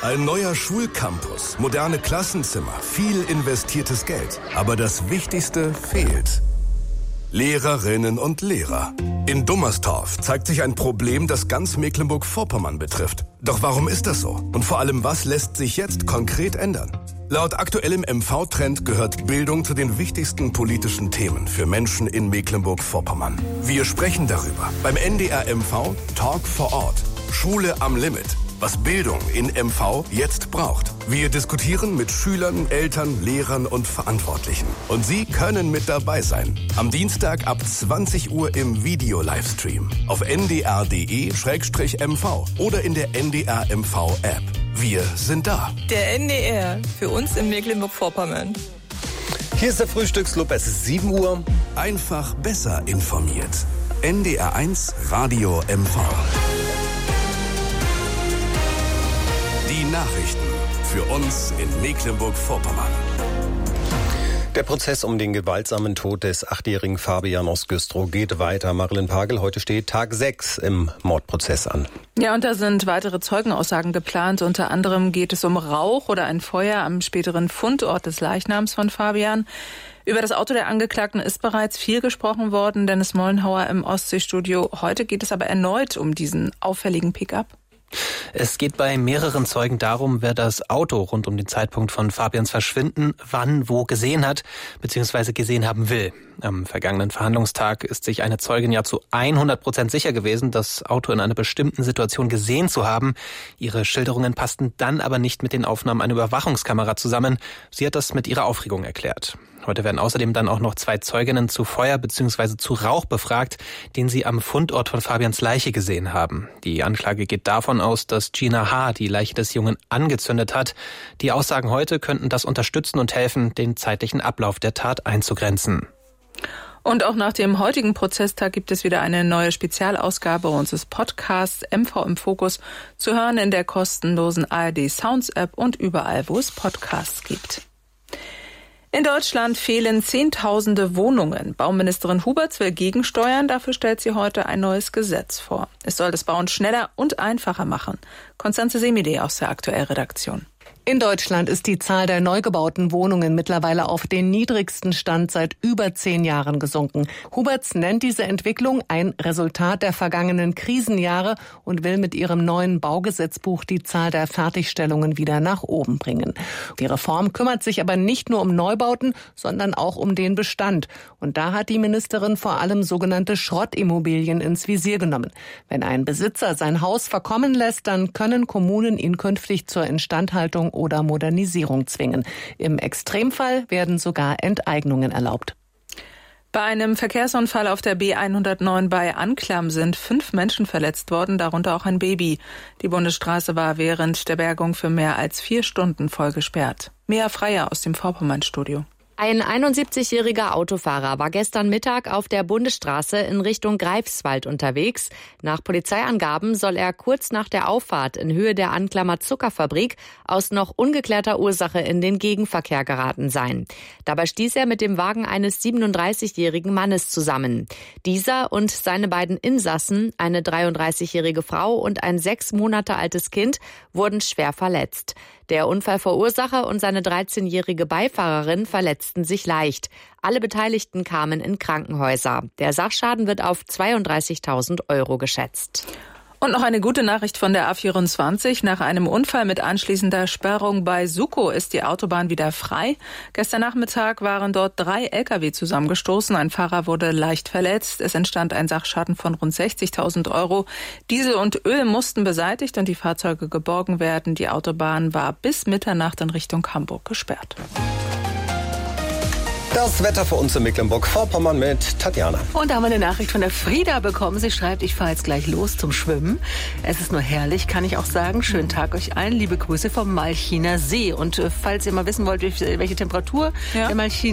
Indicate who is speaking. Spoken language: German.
Speaker 1: Ein neuer Schulcampus, moderne Klassenzimmer, viel investiertes Geld. Aber das Wichtigste fehlt. Lehrerinnen und Lehrer. In Dummerstorf zeigt sich ein Problem, das ganz Mecklenburg-Vorpommern betrifft. Doch warum ist das so? Und vor allem, was lässt sich jetzt konkret ändern? Laut aktuellem MV-Trend gehört Bildung zu den wichtigsten politischen Themen für Menschen in Mecklenburg-Vorpommern. Wir sprechen darüber beim NDR MV Talk vor Ort. Schule am Limit. Was Bildung in MV jetzt braucht. Wir diskutieren mit Schülern, Eltern, Lehrern und Verantwortlichen. Und Sie können mit dabei sein. Am Dienstag ab 20 Uhr im Video-Livestream. Auf ndr.de/mv oder in der NDR MV-App. Wir sind da.
Speaker 2: Der NDR, für uns in Mecklenburg-Vorpommern.
Speaker 3: Hier ist der Frühstücksclub, es ist 7 Uhr.
Speaker 1: Einfach besser informiert. NDR 1 Radio MV. Die Nachrichten für uns in Mecklenburg-Vorpommern.
Speaker 3: Der Prozess um den gewaltsamen Tod des 8-jährigen Fabian aus Güstrow geht weiter. Marilyn Pagel, heute steht Tag 6 im Mordprozess an.
Speaker 2: Ja, und da sind weitere Zeugenaussagen geplant. Unter anderem geht es um Rauch oder ein Feuer am späteren Fundort des Leichnams von Fabian. Über das Auto der Angeklagten ist bereits viel gesprochen worden, Dennis Mollenhauer im Ostseestudio. Heute geht es aber erneut um diesen auffälligen Pickup.
Speaker 4: Es geht bei mehreren Zeugen darum, wer das Auto rund um den Zeitpunkt von Fabians Verschwinden wann wo gesehen hat bzw. gesehen haben will. Am vergangenen Verhandlungstag ist sich eine Zeugin ja zu 100% sicher gewesen, das Auto in einer bestimmten Situation gesehen zu haben. Ihre Schilderungen passten dann aber nicht mit den Aufnahmen einer Überwachungskamera zusammen. Sie hat das mit ihrer Aufregung erklärt. Heute werden außerdem dann auch noch 2 Zeuginnen zu Feuer bzw. zu Rauch befragt, den sie am Fundort von Fabians Leiche gesehen haben. Die Anklage geht davon aus, dass Gina H. die Leiche des Jungen angezündet hat. Die Aussagen heute könnten das unterstützen und helfen, den zeitlichen Ablauf der Tat einzugrenzen.
Speaker 2: Und auch nach dem heutigen Prozesstag gibt es wieder eine neue Spezialausgabe unseres Podcasts MV im Fokus zu hören in der kostenlosen ARD Sounds App und überall, wo es Podcasts gibt. In Deutschland fehlen Zehntausende Wohnungen. Bauministerin Huberts will gegensteuern. Dafür stellt sie heute ein neues Gesetz vor. Es soll das Bauen schneller und einfacher machen. Konstanze Semide aus der Aktuell-Redaktion.
Speaker 5: In Deutschland ist die Zahl der neu gebauten Wohnungen mittlerweile auf den niedrigsten Stand seit über 10 Jahren gesunken. Huberts nennt diese Entwicklung ein Resultat der vergangenen Krisenjahre und will mit ihrem neuen Baugesetzbuch die Zahl der Fertigstellungen wieder nach oben bringen. Die Reform kümmert sich aber nicht nur um Neubauten, sondern auch um den Bestand. Und da hat die Ministerin vor allem sogenannte Schrottimmobilien ins Visier genommen. Wenn ein Besitzer sein Haus verkommen lässt, dann können Kommunen ihn künftig zur Instandhaltung oder Modernisierung zwingen. Im Extremfall werden sogar Enteignungen erlaubt.
Speaker 2: Bei einem Verkehrsunfall auf der B109 bei Anklam sind 5 Menschen verletzt worden, darunter auch ein Baby. Die Bundesstraße war während der Bergung für mehr als 4 Stunden voll gesperrt. Mea Freier aus dem Vorpommern-Studio.
Speaker 6: Ein 71-jähriger Autofahrer war gestern Mittag auf der Bundesstraße in Richtung Greifswald unterwegs. Nach Polizeiangaben soll er kurz nach der Auffahrt in Höhe der Anklammer Zuckerfabrik aus noch ungeklärter Ursache in den Gegenverkehr geraten sein. Dabei stieß er mit dem Wagen eines 37-jährigen Mannes zusammen. Dieser und seine beiden Insassen, eine 33-jährige Frau und ein 6 Monate altes Kind, wurden schwer verletzt. Der Unfallverursacher und seine 13-jährige Beifahrerin verletzten sich leicht. Alle Beteiligten kamen in Krankenhäuser. Der Sachschaden wird auf 32.000 € geschätzt.
Speaker 2: Und noch eine gute Nachricht von der A24. Nach einem Unfall mit anschließender Sperrung bei Sukow ist die Autobahn wieder frei. Gestern Nachmittag waren dort 3 Lkw zusammengestoßen. Ein Fahrer wurde leicht verletzt. Es entstand ein Sachschaden von rund 60.000 €. Diesel und Öl mussten beseitigt und die Fahrzeuge geborgen werden. Die Autobahn war bis Mitternacht in Richtung Hamburg gesperrt.
Speaker 3: Das Wetter für uns in Mecklenburg-Vorpommern mit Tatjana.
Speaker 7: Und da haben wir eine Nachricht von der Frieda bekommen. Sie schreibt, ich fahre jetzt gleich los zum Schwimmen. Es ist nur herrlich, kann ich auch sagen. Schönen Tag euch allen. Liebe Grüße vom Malchiner See. Und falls ihr mal wissen wollt, welche Temperatur der Malchiner